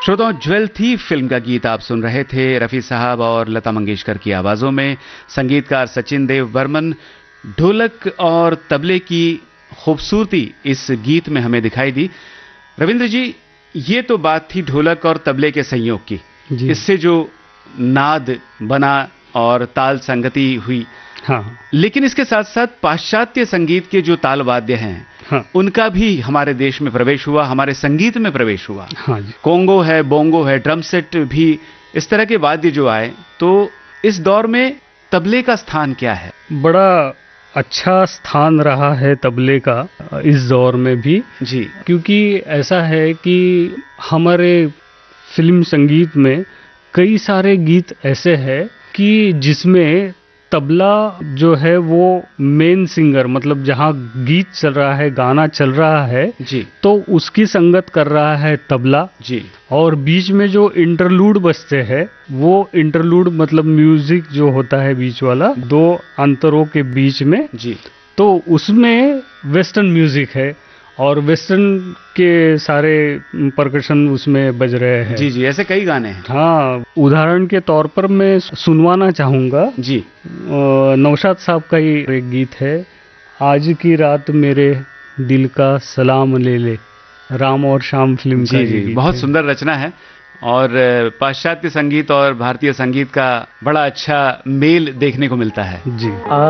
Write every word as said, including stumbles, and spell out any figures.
श्रोताओं, ज्वेल थी फिल्म का गीत आप सुन रहे थे। रफी साहब और लता मंगेशकर की आवाजों में संगीतकार सचिन देव बर्मन, ढोलक और तबले की खूबसूरती इस गीत में हमें दिखाई दी। रविंद्र जी, ये तो बात थी ढोलक और तबले के संयोग की, इससे जो नाद बना और ताल संगति हुई। हाँ। लेकिन इसके साथ साथ पाश्चात्य संगीत के जो ताल वाद्य हैं, हाँ, उनका भी हमारे देश में प्रवेश हुआ, हमारे संगीत में प्रवेश हुआ। हाँ जी। कोंगो है, बोंगो है, ड्रम सेट भी, इस तरह के वाद्य जो आए, तो इस दौर में तबले का स्थान क्या है? बड़ा अच्छा स्थान रहा है तबले का इस दौर में भी जी, क्योंकि ऐसा है कि हमारे फिल्म संगीत में कई सारे गीत ऐसे हैं कि जिसमें तबला जो है वो मेन सिंगर, मतलब जहाँ गीत चल रहा है, गाना चल रहा है जी, तो उसकी संगत कर रहा है तबला जी, और बीच में जो इंटरलूड बजते हैं वो इंटरलूड मतलब म्यूजिक जो होता है बीच वाला दो अंतरों के बीच में जी, तो उसमें वेस्टर्न म्यूजिक है और वेस्टर्न के सारे परकशन उसमें बज रहे हैं। जी जी, ऐसे कई गाने हैं। हाँ, उदाहरण के तौर पर मैं सुनवाना चाहूँगा जी, नौशाद साहब का ही एक गीत है, आज की रात मेरे दिल का सलाम ले ले, राम और श्याम फिल्म का। जी जी, बहुत सुंदर रचना है और पाश्चात्य संगीत और भारतीय संगीत का बड़ा अच्छा मेल देखने को मिलता है। जी।